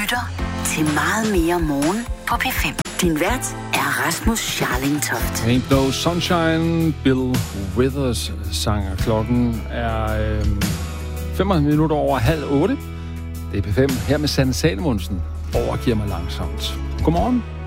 lytter til Meget mere morgen på P5. Din vært er Rasmus Scharlingtoft. Ain't No Sunshine, Bill Withers sang. Klokken er 5 minutter over 7:30. Det er P5 her med Sanne Salomonsen. Overgiver mig langsomt. Godmorgen.